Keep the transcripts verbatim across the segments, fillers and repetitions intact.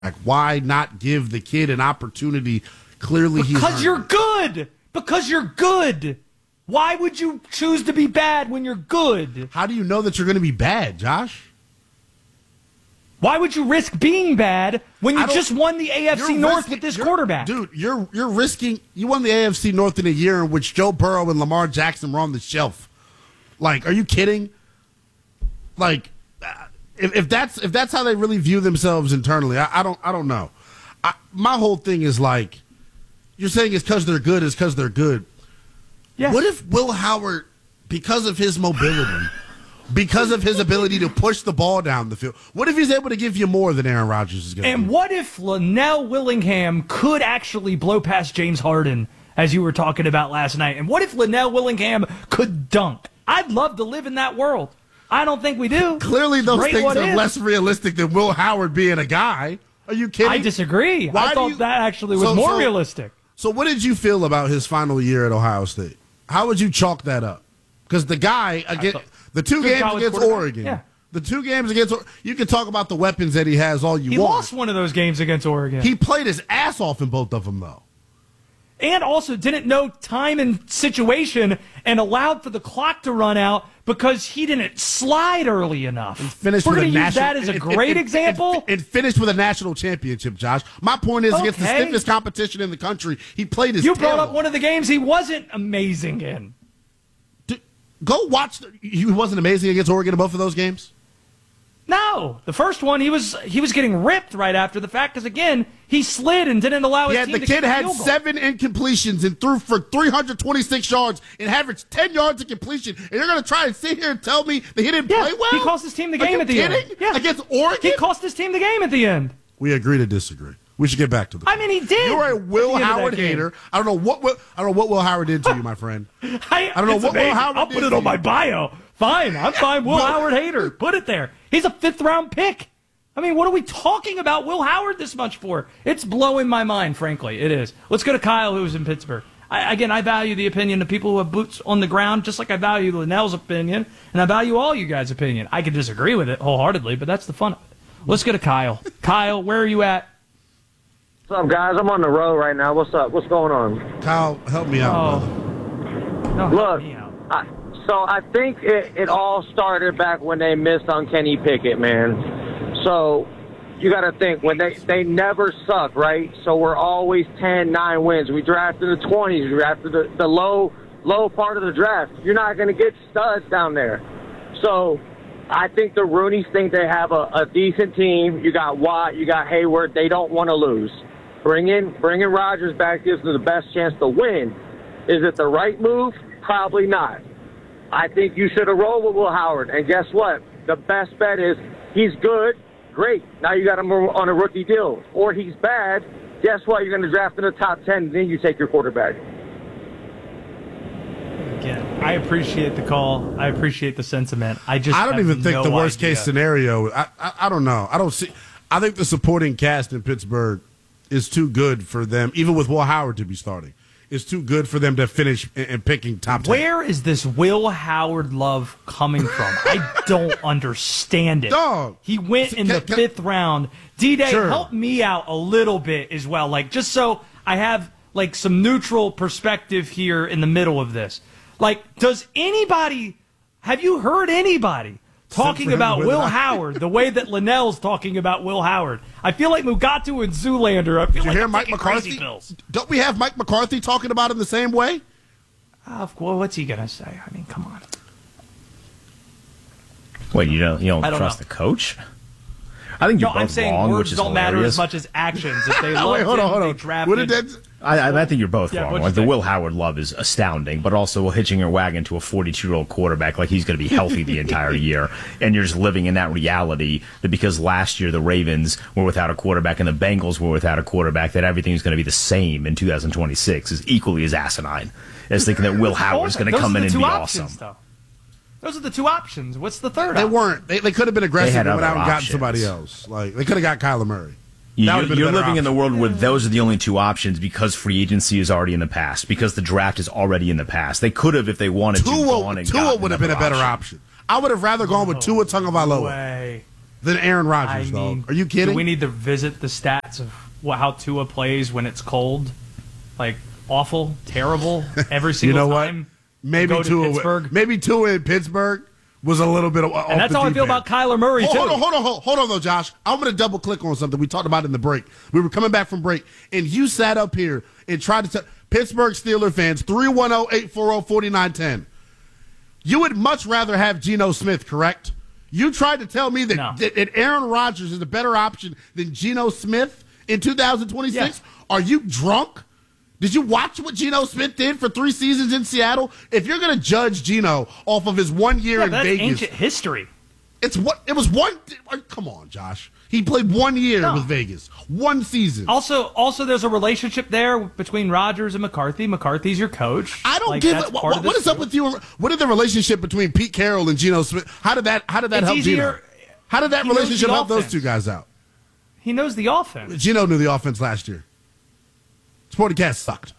Why not give the kid an opportunity? Clearly, he's because you're good. Because you're good. Why would you choose to be bad when you're good? How do you know that you're going to be bad, Josh? Why would you risk being bad when you just won the A F C North risking, with this quarterback? Dude, you're you're risking. You won the A F C North in a year in which Joe Burrow and Lamar Jackson were on the shelf. Like, are you kidding? Like, if, if that's if that's how they really view themselves internally, I, I don't I don't know. I, my whole thing is like, you're saying it's because they're good. It's because they're good. Yes. What if Will Howard, because of his mobility, because of his ability to push the ball down the field, what if he's able to give you more than Aaron Rodgers is going to do? And what if Linnell Willingham could actually blow past James Harden, as you were talking about last night? And what if Linnell Willingham could dunk? I'd love to live in that world. I don't think we do. Clearly, those Great things what are if. less realistic than Will Howard being a guy. Are you kidding? I disagree. Why I thought you, that actually was so, more so, realistic. So what did you feel about his final year at Ohio State? How would you chalk that up? Because the guy, against, the two games against Oregon, yeah. the two games against you can talk about the weapons that he has all you he want. He lost one of those games against Oregon. He played his ass off in both of them, though. And also didn't know time and situation and allowed for the clock to run out because he didn't slide early enough. And finished We're with going a to use national, that as a it, great it, it, example. It, it finished with a national championship, Josh. My point is, okay. against the stiffest competition in the country, he played his You tail brought up off. one of the games he wasn't amazing in. Dude, go watch. The, he wasn't amazing against Oregon in both of those games? No, the first one he was he was getting ripped right after the fact because again he slid and didn't allow his yeah, team the to kid kick a had field goal. seven incompletions and threw for three hundred twenty-six yards and averaged ten yards of completion. And you're going to try and sit here and tell me that he didn't yeah, play well? He cost his team the Are game you at the kidding? end. Yeah. Against Oregon? He cost his team the game at the end. We agree to disagree. We should get back to the. I mean, he did. You're a Will at the end of Howard that game. hater. I don't know what Will, I don't know what Will Howard did to you, my friend. I, I don't know it's what Will amazing. Howard I'll did put it to on my you. bio. Fine, I'm fine. Will Will- Howard hater. Put it there. He's a fifth round pick. I mean, what are we talking about Will Howard this much for? It's blowing my mind, frankly. It is. Let's go to Kyle, who's in Pittsburgh. I, again, I value the opinion of people who have boots on the ground, just like I value Linnell's opinion, and I value all you guys' opinion. I could disagree with it wholeheartedly, but that's the fun of it. Let's go to Kyle. Kyle, where are you at? What's up, guys? I'm on the road right now. What's up? What's going on? Kyle, help me out, Oh. brother. No, help Look, me out. I, so I think it, it all started back when they missed on Kenny Pickett, man. So you got to think, when they, they never suck, right? So we're always ten, nine wins. We drafted the twenties. We drafted the, the low low part of the draft. You're not going to get studs down there. So I think the Rooneys think they have a, a decent team. You got Watt, you got Hayward. They don't want to lose. Bring in, bringing Rodgers back gives them the best chance to win. Is it the right move? Probably not. I think you should have rolled with Will Howard. And guess what? The best bet is he's good. Great. Now you got him on a rookie deal. Or he's bad. Guess what? You're going to draft in the top ten, and then you take your quarterback. Again, I appreciate the call. I appreciate the sentiment. I just I don't have even think no the worst idea. case scenario. I, I I don't know. I don't see. I think the supporting cast in Pittsburgh is too good for them, even with Will Howard to be starting. It's too good for them to finish in, in picking top ten. Where is this Will Howard love coming from? I don't understand it. Dog. He went in Can- the can- fifth round. D-Day, Sure. help me out a little bit as well. Like, just so I have, like, some neutral perspective here in the middle of this. Like, does anybody, have you heard anybody talking for him about with Will it. Howard the way that Linnell's talking about Will Howard? I feel like Mugatu and Zoolander. I feel Did you like hear I'm Mike taking McCarthy? crazy pills. Don't we have Mike McCarthy talking about it in the same way? Uh, well, what's he going to say? I mean, come on. Wait, you don't you don't, I don't trust know. the coach? I think you're No, both I'm saying wrong, which words is don't matter hilarious. as much as actions. If they Oh, loved wait, hold on, him, hold they on. drafted. What did that? I, I think you're both Yeah, wrong. what'd Like you the think? Will Howard love is astounding, but also hitching your wagon to a forty-two-year-old quarterback like he's going to be healthy the entire year, and you're just living in that reality that because last year the Ravens were without a quarterback and the Bengals were without a quarterback, that everything's going to be the same in two thousand twenty-six is equally as asinine as thinking that Will Howard's going to Those come are in the and two be options, awesome. Though. Those are the two options. What's the third They option? weren't. They, they could have been aggressive They had and went out other and gotten options. somebody else. Like they could have got Kyler Murray. You, That you're would've been a you're better living in the option. world where those are the only two options because free agency is already in the past, because the draft is already in the past. They could have, if they wanted to, Tua, gone and Tua gotten would have been a another better option. I would have rather gone with Tua Tagovailoa. Way. than Aaron Rodgers, I though. mean, Are you kidding? Do we need to visit the stats of what, how Tua plays when it's cold? Like, awful, terrible, every single you know time? What? Maybe go to Tua, Pittsburgh? maybe Tua in Pittsburgh was a little bit of, and that's how I feel about Kyler Murray, hold, too. Hold on, hold on, hold, hold on, though, Josh. I'm going to double click on something we talked about in the break. We were coming back from break, and you sat up here and tried to tell Pittsburgh Steelers fans, three one zero, eight four zero, four nine one zero. You would much rather have Geno Smith, correct? You tried to tell me that, no. that, that Aaron Rodgers is a better option than Geno Smith in two thousand twenty-six? Yeah. Are you drunk? Did you watch what Geno Smith did for three seasons in Seattle? If you're going to judge Geno off of his one year yeah, in that's Vegas, ancient history. It's what it was one. Come on, Josh. He played one year No. with Vegas, one season. Also, also, there's a relationship there between Rodgers and McCarthy. McCarthy's your coach. I don't like, give that's it. part What, of what this is up too. with you? What is the relationship between Pete Carroll and Geno Smith? How did that? How did that It's help easier- Geno? How did that he knows relationship the help those offense. two guys out? He knows the offense. Geno knew the offense last year. Supporting cast sucked.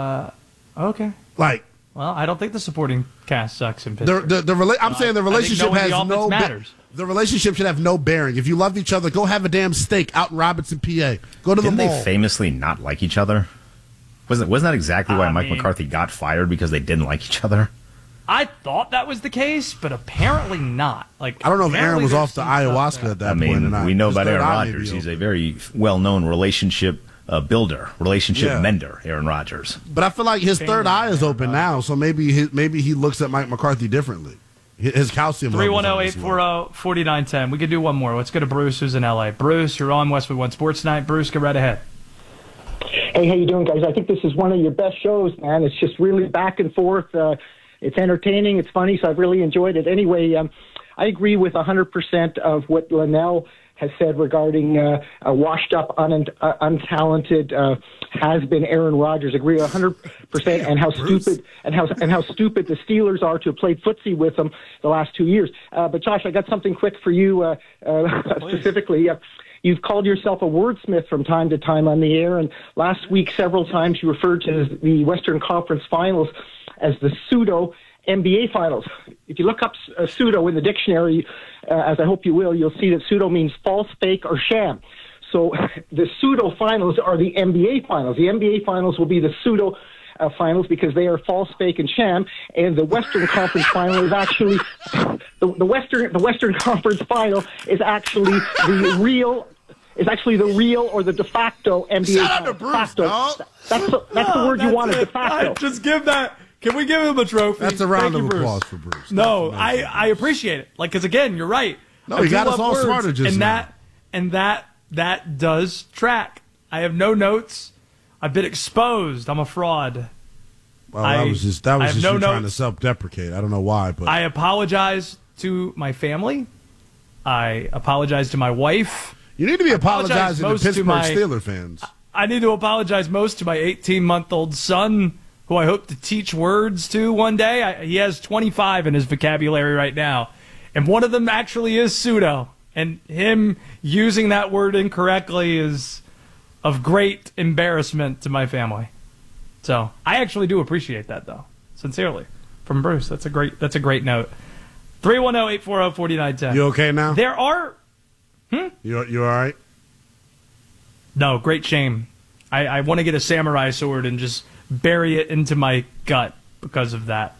Okay. Like Well, I don't think the supporting cast sucks in the Pittsburgh. the, the rela- I'm saying the I think relationship knowing has the offense no ba- matters. the relationship should have no bearing. If you love each other, go have a damn steak out in Robinson, P A. Go to Didn't the they mall. famously not like each other? Wasn't wasn't that exactly why I Mike mean- McCarthy got fired, because they didn't like each other? I thought that was the case, but apparently not. Like I don't know if Aaron apparently was there's off the some stuff ayahuasca there. at that I mean, point. and I- we know his about third Aaron eye may be Rodgers. He's open. a very well-known relationship uh, builder, relationship Yeah. mender, Aaron Rodgers. But I feel like his third eye is open now, so maybe he, maybe he looks at Mike McCarthy differently. His calcium three levels one zero, are eight as four well. zero, four nine one zero. We could do one more. Let's go to Bruce, who's in L A. Bruce, you're on Westwood One Sports Night. Bruce, go right ahead. Hey, how you doing, guys? I think this is one of your best shows, man. It's just really back and forth. Uh, it's entertaining. It's funny, so I've really enjoyed it. Anyway, um, I agree with one hundred percent of what Linnell has said regarding uh, a washed-up, un- uh, untalented, uh, has-been Aaron Rodgers. I agree one hundred percent, and how Bruce. stupid and how and how stupid the Steelers are to have played footsie with them the last two years. Uh, but Josh, I got something quick for you uh, uh, specifically. Uh, You've called yourself a wordsmith from time to time on the air, and last week several times you referred to the Western Conference Finals as the pseudo N B A Finals. If you look up uh, pseudo in the dictionary, uh, as I hope you will, you'll see that pseudo means false, fake, or sham. So the pseudo finals are the N B A Finals. The N B A Finals will be the pseudo uh, finals because they are false, fake, and sham. And the Western Conference Final is actually the, the Western the Western Conference Final is actually the real. Is actually the real or the de facto N B A. Shout out to Finals. Bruce, Facto. dog. That's the, that's the word you wanted, de facto. Just give that. Can we give him a trophy? That's a round Thank of you, Bruce. applause for Bruce. No, That's I, amazing. I appreciate it. Like, because again, you're right. No, I he do got us love all words, smarter just and now. that and that that does track. I have no notes. I've been exposed. I'm a fraud. Well, I- that was just that I was have just no you trying to notes. self-deprecate. I don't know why, but I apologize to my family. I apologize to my wife. you need to be apologize apologizing to most to Pittsburgh my- Steelers fans. I need to apologize most to my eighteen-month-old son, who I hope to teach words to one day. I, he has twenty-five in his vocabulary right now, and one of them actually is pseudo. And him using that word incorrectly is of great embarrassment to my family. So I actually do appreciate that, though, sincerely, from Bruce. That's a great. That's a great note. three one zero, eight four zero, four nine one zero. You okay now? There are You you all right? No, great shame. I, I want to get a samurai sword and just bury it into my gut because of that.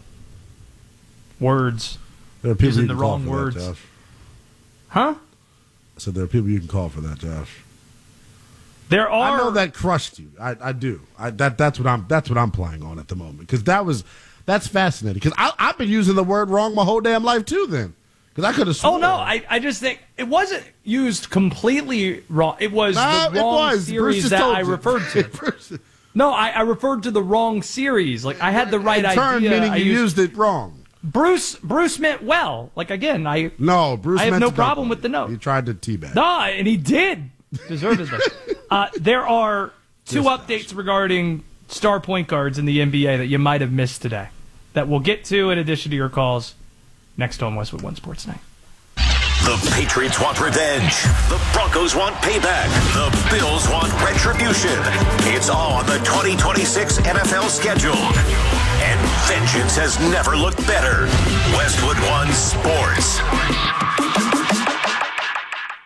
Words. There are people Using you the can call wrong for words. that, Josh. Huh? So there are people you can call for that, Josh. There are. I know that crushed you. I, I do. I, that that's what I'm that's what I'm playing on at the moment because that was that's fascinating because I've been using the word wrong my whole damn life too. Then because I could have. Oh, no. I, I just think it wasn't used completely wrong. It was Nah, the it wrong was. Bruce series just that told I you. referred to. Bruce- No, I, I referred to the wrong series. Like, I had the right in turn, idea. meaning I you used, used it wrong. Bruce, Bruce meant well. Like, again, I. No, Bruce. I have meant no to problem dump with the you. note. He tried to teabag. No, and he did. Deservedly. uh, there are two Just updates regarding star point guards in the N B A that you might have missed today that we'll get to in addition to your calls next on Westwood One Sports Night. The Patriots want revenge. The Broncos want payback. The Bills want retribution. It's all on the twenty twenty-six N F L schedule. And vengeance has never looked better. Westwood One Sports.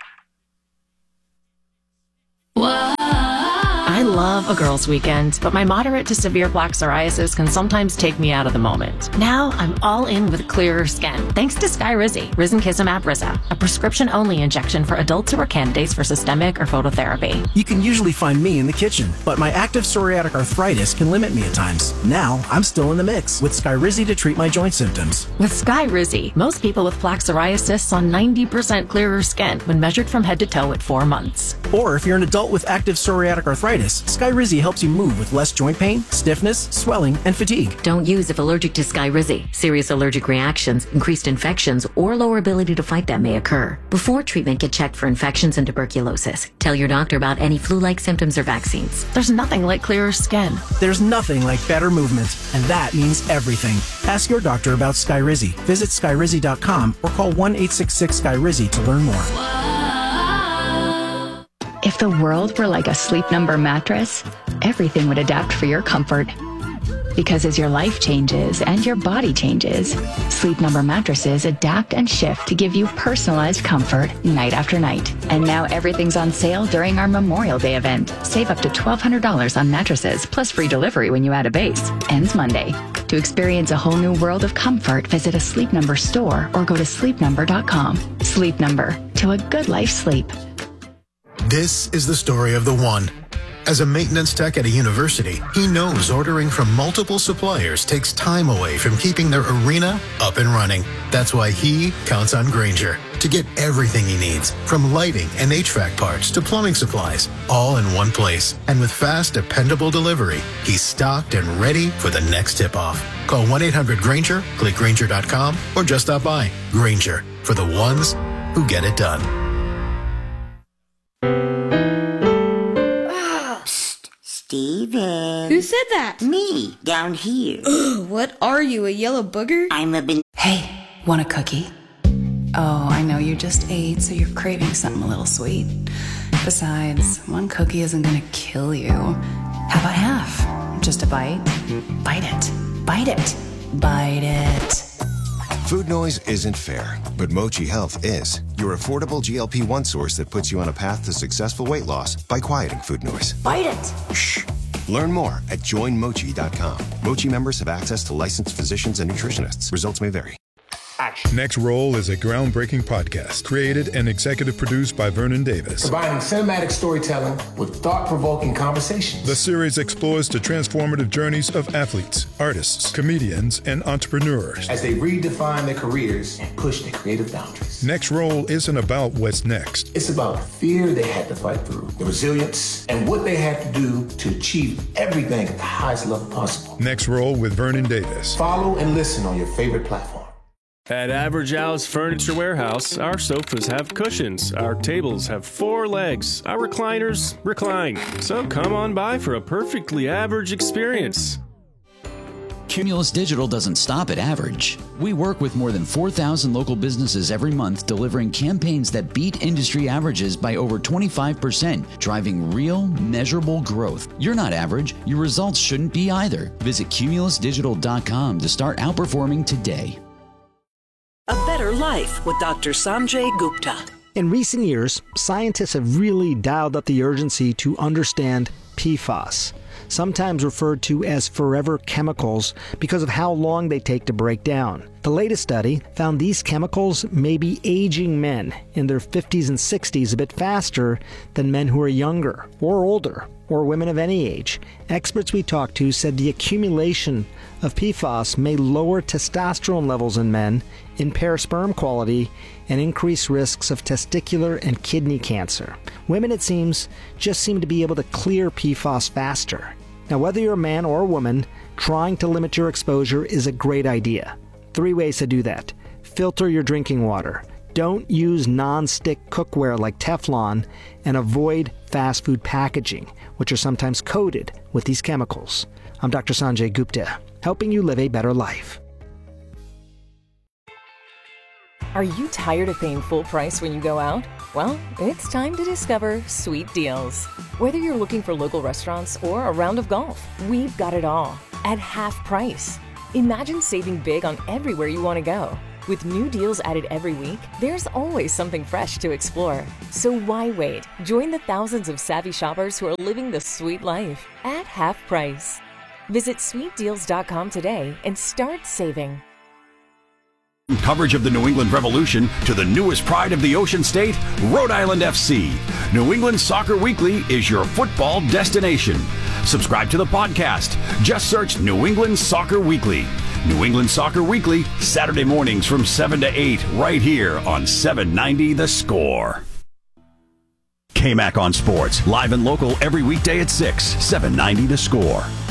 I love a girls' weekend, but my moderate to severe plaque psoriasis can sometimes take me out of the moment. Now I'm all in with clearer skin, thanks to Skyrizi, Risankizumab Riza, a prescription-only injection for adults who are candidates for systemic or phototherapy. You can usually find me in the kitchen, but my active psoriatic arthritis can limit me at times. Now I'm still in the mix with Skyrizi to treat my joint symptoms. With Skyrizi, most people with plaque psoriasis saw ninety percent clearer skin when measured from head to toe at four months. Or if you're an adult with active psoriatic arthritis, Skyrizi helps you move with less joint pain, stiffness, swelling, and fatigue. Don't use if allergic to Skyrizi. Serious allergic reactions, increased infections, or lower ability to fight them may occur. Before treatment, get checked for infections and tuberculosis. Tell your doctor about any flu-like symptoms or vaccines. There's nothing like clearer skin. There's nothing like better movement, and that means everything. Ask your doctor about Skyrizi. Visit Skyrizi dot com or call one eight six six Skyrizi to learn more. If the world were like a Sleep Number mattress, everything would adapt for your comfort. Because as your life changes and your body changes, Sleep Number mattresses adapt and shift to give you personalized comfort night after night. And now everything's on sale during our Memorial Day event. Save up to twelve hundred dollars on mattresses plus free delivery when you add a base. Ends Monday. To experience a whole new world of comfort, visit a Sleep Number store or go to sleep number dot com. Sleep Number. To a good life sleep. This is the story of the one. As a maintenance tech at a university, he knows ordering from multiple suppliers takes time away from keeping their arena up and running. That's why he counts on Grainger to get everything he needs, from lighting and H V A C parts to plumbing supplies, all in one place. And with fast, dependable delivery, he's stocked and ready for the next tip-off. Call one eight hundred Grainger, click Grainger dot com, or just stop by. Grainger, for the ones who get it done. Steven. Who said that? Me, down here. Ugh, what are you, a yellow booger? I'm a bin- Hey, want a cookie? Oh, I know you just ate, so you're craving something a little sweet. Besides, one cookie isn't gonna kill you. How about half? Just a bite? Bite it. Bite it. Bite it. Food noise isn't fair, but Mochi Health is. Your affordable G L P one source that puts you on a path to successful weight loss by quieting food noise. Bite it! Shh. Learn more at join mochi dot com. Mochi members have access to licensed physicians and nutritionists. Results may vary. Next Roll is a groundbreaking podcast created and executive produced by Vernon Davis. Combining cinematic storytelling with thought-provoking conversations. The series explores the transformative journeys of athletes, artists, comedians, and entrepreneurs as they redefine their careers and push their creative boundaries. Next Roll isn't about what's next. It's about the fear they had to fight through, the resilience, and what they had to do to achieve everything at the highest level possible. Next Roll with Vernon Davis. Follow and listen on your favorite platform. At Average Al's Furniture Warehouse, our sofas have cushions, our tables have four legs, our recliners recline. So come on by for a perfectly average experience. Cumulus Digital doesn't stop at average. We work with more than four thousand local businesses every month, delivering campaigns that beat industry averages by over twenty-five percent, driving real, measurable growth. You're not average. Your results shouldn't be either. Visit cumulus digital dot com to start outperforming today. A Better Life with Doctor Sanjay Gupta. In recent years, scientists have really dialed up the urgency to understand P FAS, sometimes referred to as forever chemicals because of how long they take to break down. The latest study found these chemicals may be aging men in their fifties and sixties a bit faster than men who are younger or older, or women of any age. Experts we talked to said the accumulation of P FAS may lower testosterone levels in men, impair sperm quality, and increase risks of testicular and kidney cancer. Women, it seems, just seem to be able to clear P FAS faster. Now, whether you're a man or a woman, trying to limit your exposure is a great idea. Three ways to do that. Filter your drinking water. Don't use non-stick cookware like Teflon, and avoid fast food packaging, which are sometimes coated with these chemicals. I'm Doctor Sanjay Gupta, helping you live a better life. Are you tired of paying full price when you go out? Well, it's time to discover Sweet Deals. Whether you're looking for local restaurants or a round of golf, we've got it all at half price. Imagine saving big on everywhere you want to go. With new deals added every week, there's always something fresh to explore. So why wait? Join the thousands of savvy shoppers who are living the sweet life at half price. Visit sweet deals dot com today and start saving. Coverage of the New England Revolution to the newest pride of the Ocean State, Rhode Island F C. New England Soccer Weekly is your football destination. Subscribe to the podcast. Just search New England Soccer Weekly. New England Soccer Weekly, Saturday mornings from seven to eight, right here on seven ninety The Score. K-Mac on Sports, live and local every weekday at six, seven ninety The Score.